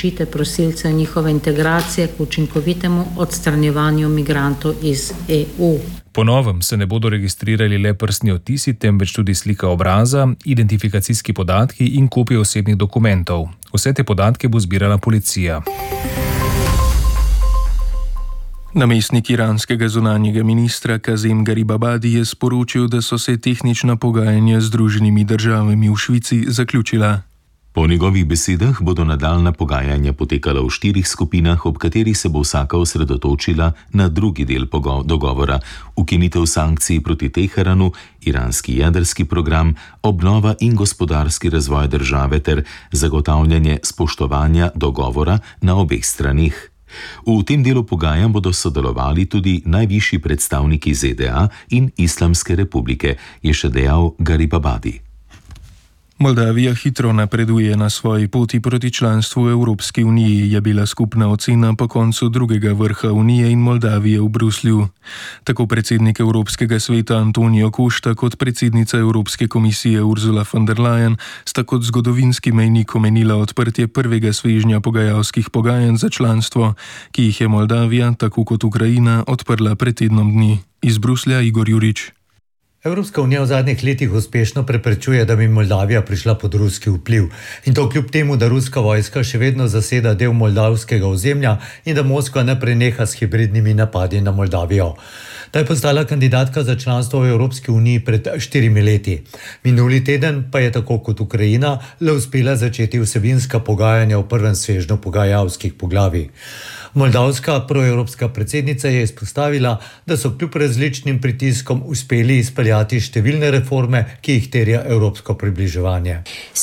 zaščite prosilcev in njihove integracije k učinkovitemu odstranjevanju migrantov iz EU. Po novem se ne bodo registrirali le prstni odtisi, temveč tudi slika obraza, identifikacijski podatki in kopije osebnih dokumentov. Vse te podatke bo zbirala policija. Namestnik iranskega zunanjega ministra Kazem Garibabadi je sporočil, da so se tehnična pogajanja z Združenimi državami v Švici zaključila. Po njegovih besedah bodo nadaljnja pogajanja potekala v 4 skupinah, ob katerih se bo vsaka osredotočila na drugi del dogovora: ukinitev sankcij proti Teheranu, iranski jedrski program, obnova in gospodarski razvoj države ter zagotavljanje spoštovanja dogovora na obeh straneh. V tem delu pogajanj bodo sodelovali tudi najvišji predstavniki ZDA in Islamske republike, je še dejal Garibabadi. Moldavija hitro napreduje na svoji poti proti članstvu v Evropski uniji, je bila skupna ocena po koncu drugega vrha Unije in Moldavije v Bruslju. Tako predsednik Evropskega sveta Antonio Costa kot predsednica Evropske komisije Ursula von der Leyen sta kot zgodovinski mejnik omenila odprtje prvega svežnja pogajalskih pogajanj za članstvo, ki jih je Moldavija, tako kot Ukrajina, odprla pred tednom dni. Iz Bruslja Igor Jurič. Evropska unija v zadnjih letih uspešno preprečuje, da bi Moldavija prišla pod ruski vpliv. In to kljub temu, da ruska vojska še vedno zaseda del moldavskega ozemlja in da Moskva ne preneha s hibridnimi napadi na Moldavijo. Ta je postala kandidatka za članstvo v Evropski uniji pred 4 leti. Minuli teden pa je tako kot Ukrajina le uspela začeti vsebinska pogajanja v prvem svežnju pogajalskih poglavij. Moldavska proevropska predsednica je izpostavila, da so kljub različnim pritiskom uspeli izpeljati številne reforme, ki jih terja evropsko približevanje.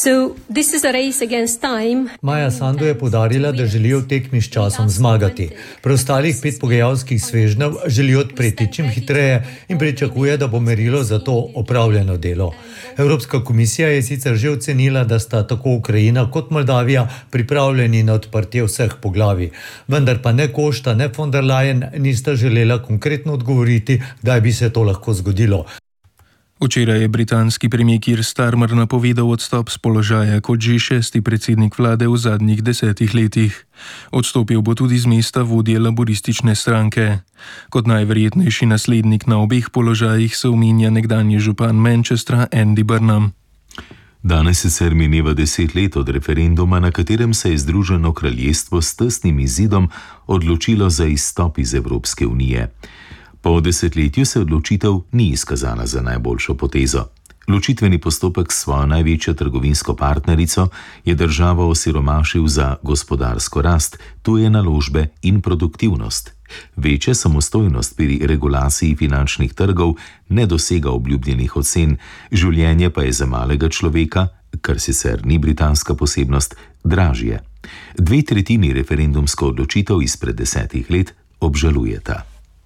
Maja Sandu je poudarila, da želijo v tekmi s časom zmagati. Preostalih 5 pogajalskih svežnjev želijo odpreti čim hitreje in pričakuje, da bo merilo za to opravljeno delo. Evropska komisija je sicer že ocenila, da sta tako Ukrajina kot Moldavija pripravljeni na odprtje vseh poglavij, vendar pa ne Costa, ne von der Leyen nista želela konkretno odgovoriti, kdaj bi se to lahko zgodilo. Včeraj je britanski premier Keir Starmer napovedal odstop z položaja kot že 6. predsednik vlade v zadnjih 10 letih. Odstopil bo tudi z mesta vodje laboristične stranke. Kot najverjetnejši naslednik na obeh položajih se omenja nekdanji župan Manchestra Andy Burnham. Danes sicer mineva 10 let od referenduma, na katerem se je Združeno kraljestvo s tesnim izidom odločilo za izstop iz Evropske unije. Po desetletju se odločitev ni izkazala za najboljšo potezo. Ločitveni postopek s svojo največjo trgovinsko partnerico je državo osiromašil za gospodarsko rast, tuje naložbe in produktivnost. Večja samostojnost pri regulaciji finančnih trgov ne dosega obljubljenih ocen, življenje pa je za malega človeka, kar sicer ni britanska posebnost, dražje. 2/3 referendumsko odločitev izpred 10 let obžalujeta.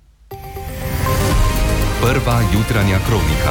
Prva jutranja kronika.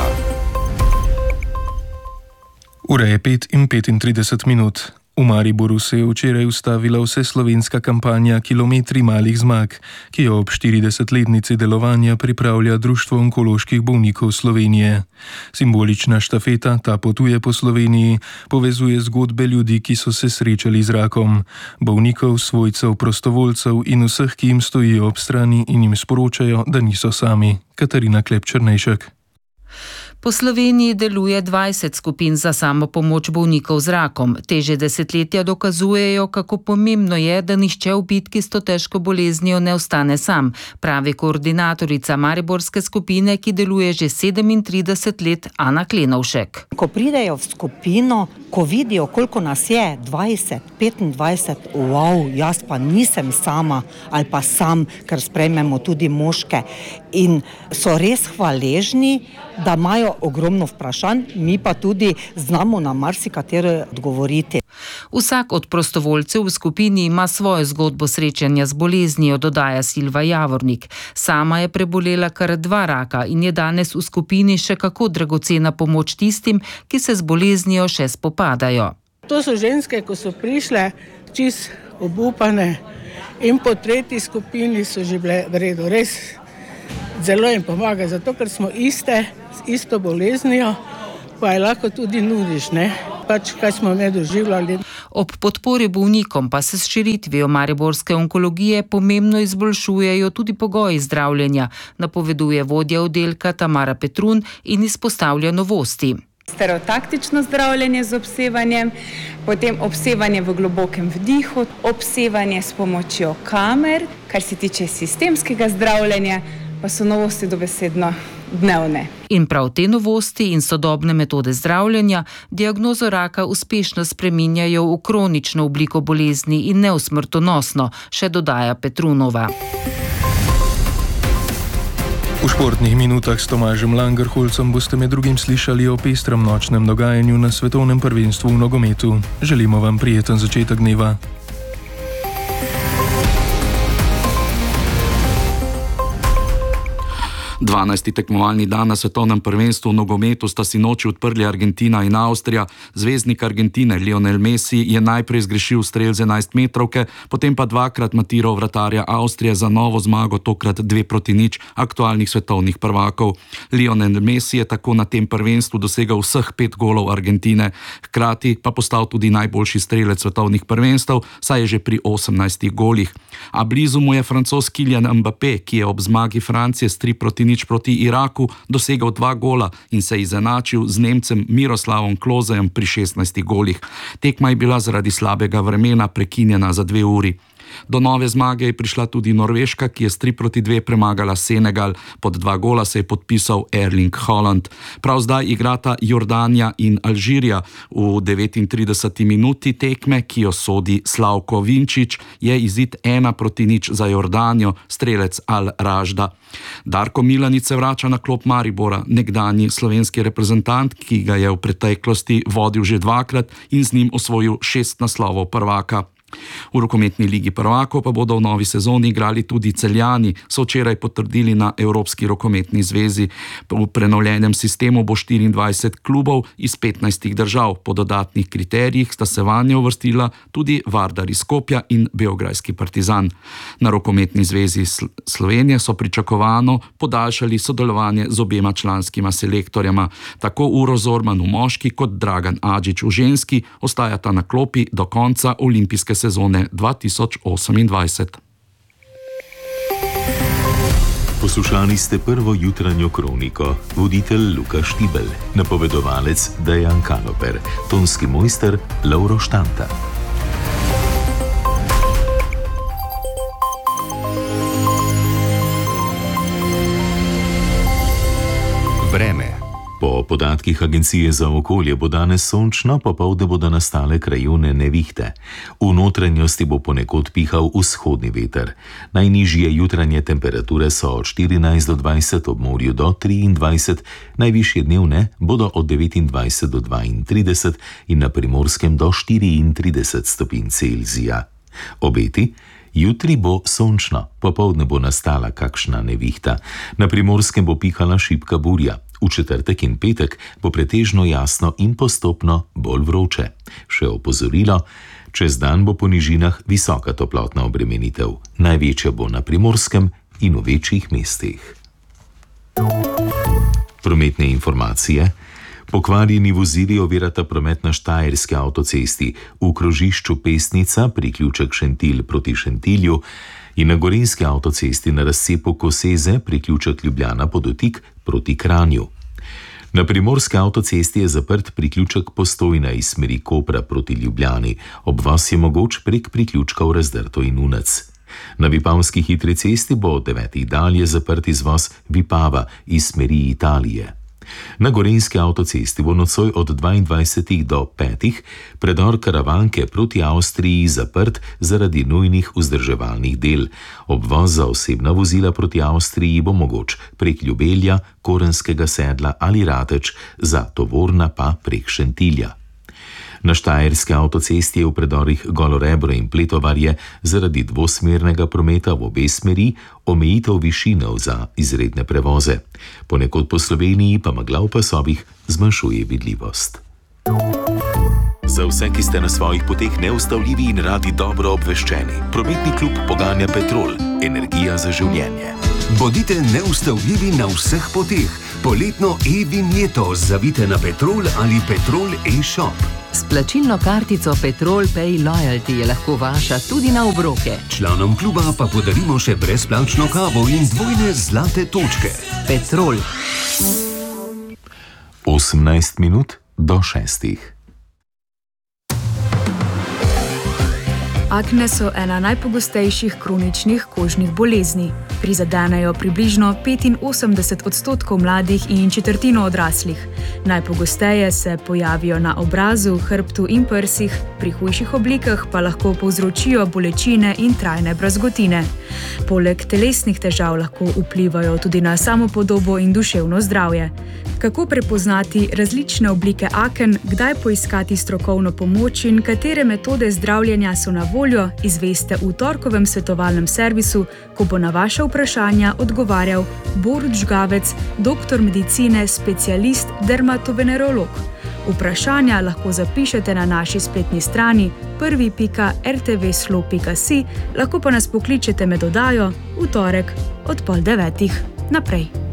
Ura je 5:35. V Mariboru se je včeraj ustavila vseslovenska kampanja Kilometri malih zmag, ki jo ob 40-letnici delovanja pripravlja Društvo onkoloških bolnikov Slovenije. Simbolična štafeta, ta potuje po Sloveniji, povezuje zgodbe ljudi, ki so se srečali z rakom, bolnikov, svojcev, prostovoljcev in vseh, ki jim stojijo ob strani in jim sporočajo, da niso sami. Katarina Klep-Črnejšek. Po Sloveniji deluje 20 skupin za samopomoč bolnikov z rakom. Te že desetletja dokazujejo, kako pomembno je, da nihče v bitki s to težko boleznijo ne ostane sam, pravi koordinatorica mariborske skupine, ki deluje že 37 let, Ana Klenovšek. Ko pridejo v skupino, ko vidijo, koliko nas je, 20, 25, wow, jaz pa nisem sama ali pa sam, ker sprejmemo tudi moške. In so res hvaležni, da imajo ogromno vprašanj, mi pa tudi znamo na marsikatero odgovoriti. Vsak od prostovoljcev v skupini ima svojo zgodbo srečanja z boleznijo, dodaja Silva Javornik. Sama je prebolela kar 2 raka in je danes v skupini še kako dragocena pomoč tistim, ki se z boleznijo še spopadajo. To so ženske, ko so prišle čist obupane in po 3. skupini so že bile v redu, res. Zelo jim pomaga, zato ker smo iste, z isto boleznijo, pa je lahko tudi nudiš, ne? Pač kaj smo me doživljali. Ob podpori bolnikom pa se s širitvijo mariborske onkologije pomembno izboljšujejo tudi pogoji zdravljenja, napoveduje vodja oddelka Tamara Petrun in izpostavlja novosti. Stereotaktično zdravljenje z obsevanjem, potem obsevanje v globokem vdihu, obsevanje s pomočjo kamer, kar se tiče sistemskega zdravljenja, pa so novosti dobesedno dnevne. In prav te novosti in sodobne metode zdravljenja diagnozo raka uspešno spreminjajo v kronično obliko bolezni in ne v smrtonosno, še dodaja Petrunova. V športnih minutah s Tomažem Langerholcem boste med drugim slišali o pestrem nočnem dogajanju na svetovnem prvenstvu v nogometu. Želimo vam prijeten začetek dneva. 12. tekmovalni dan na svetovnem prvenstvu v nogometu sta si noči odprli Argentina in Avstrija. Zvezdnik Argentine Lionel Messi je najprej zgrešil strel z 11 metrovke, potem pa dvakrat matiral vratarja Avstrije za novo zmago, tokrat 2-0 aktualnih svetovnih prvakov. Lionel Messi je tako na tem prvenstvu dosegal vseh 5 golov Argentine, hkrati pa postal tudi najboljši strelec svetovnih prvenstev, saj je že pri 18 golih. A blizu mu je Francoz Kylian Mbappé, ki je ob zmagi Francije s 3-0 proti Iraku dosegal 2 gola in se izenačil z Nemcem Miroslavom Klosejem pri 16 golih. Tekma je bila zaradi slabega vremena prekinjena za 2 uri. Do nove zmage je prišla tudi Norveška, ki je s 3-2 premagala Senegal. Pod 2 gola se je podpisal Erling Haaland. Prav zdaj igrata Jordanija in Alžirija. V 39. minuti tekme, ki jo sodi Slavko Vinčić, je izid 1-0 za Jordanijo, strelec Al Ražda. Darko Milanič se vrača na klop Maribora, nekdanji slovenski reprezentant, ki ga je v preteklosti vodil že 2-krat in z njim osvojil 6 naslovov prvaka. V rokometni ligi prvakov pa bodo v novi sezoni igrali tudi Celjani, so včeraj potrdili na Evropski rokometni zvezi. V prenovljenem sistemu bo 24 klubov iz 15 držav. Po dodatnih kriterijih sta se vanje uvrstila tudi Vardar iz Skopja in Beograjski Partizan. Na rokometni zvezi Slovenije so pričakovano podaljšali sodelovanje z obema članskima selektorjama. Tako Uroš Zorman v moški kot Dragan Adžić v ženski ostajata na klopi do konca olimpijske sezone 2028. Poslušali ste prvo jutranjo kroniko. Voditelj Luka Štibelj, napovedovalec Dejan Kaloper, tonski mojster Lovro Štanta. Vreme. Po podatkih Agencije za okolje bo danes sončno, popoldne bodo nastale krajevne nevihte. V notranjosti bo ponekod pihal vzhodni veter. Najnižje jutranje temperature so od 14 do 20, ob morju do 23, najvišje dnevne bodo od 29 do 32 in na Primorskem do 34 stopinj Celzija. Obeti? Jutri bo sončno, popoldne bo nastala kakšna nevihta. Na Primorskem bo pihala šibka burja. V četrtek in petek bo pretežno jasno in postopno bolj vroče. Še opozorilo, čez dan bo po nižinah visoka toplotna obremenitev. Največja bo na Primorskem in v večjih mestih. Prometne informacije. Pokvarjeni vozili ovirata promet na Štajerski avtocesti, v krožišču Pesnica, priključek Šentilj proti Šentilju, in na Gorenjski avtocesti na razcepu Koseze, priključek Ljubljana Podotik proti Kranju. Na Primorski avtocesti je zaprt priključek Postojna iz smeri Kopra proti Ljubljani, obvoz je mogoč prek priključkov Razdrto in Unec. Na Vipavski hitri cesti bo od 9. dalje zaprt izvoz Vipava iz smeri Italije. Na Gorenjski avtocesti bo nocoj od 22. do 5. predor Karavanke proti Avstriji zaprt zaradi nujnih vzdrževalnih del. Obvoz za osebna vozila proti Avstriji bo mogoč prek Ljubelja, Korenskega Sedla ali Rateč, za tovorna pa prek Šentilja. Na Štajerski avtocesti je v predorih Golorebro in Pletovarje zaradi dvosmernega prometa v obe smeri omejitev višinov za izredne prevoze. Ponekod po Sloveniji pa megla v pasovih zmanjšuje vidljivost. Za vse, ki ste na svojih poteh neustavljivi in radi dobro obveščeni, prometni klub poganja Petrol, energija za življenje. Bodite neustavljivi na vseh poteh. Poletno e-vinjeto zavite na Petrol ali Petrol e-shop. S plačilno kartico Petrol Pay Loyalty je lahko vaša tudi na obroke. Članom kluba pa podarimo še brezplačno kavo in dvojne zlate točke. Petrol. 18 minut do 6. Akne so ena najpogostejših kroničnih kožnih bolezni. Prizadenejo približno 85% mladih in četrtino odraslih. Najpogosteje se pojavijo na obrazu, hrbtu in prsih, pri hujših oblikah pa lahko povzročijo bolečine in trajne brazgotine. Poleg telesnih težav lahko vplivajo tudi na samopodobo in duševno zdravje. Kako prepoznati različne oblike aken, kdaj poiskati strokovno pomoč in katere metode zdravljenja so na voljo, izveste v torkovem svetovalnem servisu, ko bo na vaša vprašanja odgovarjal Borut Žgavec, doktor medicine, specialist, dermatovenerolog. Vprašanja lahko zapišete na naši spletni strani prvi.rtvslo.si, lahko pa nas pokličete med oddajo v torek od 8:30 naprej.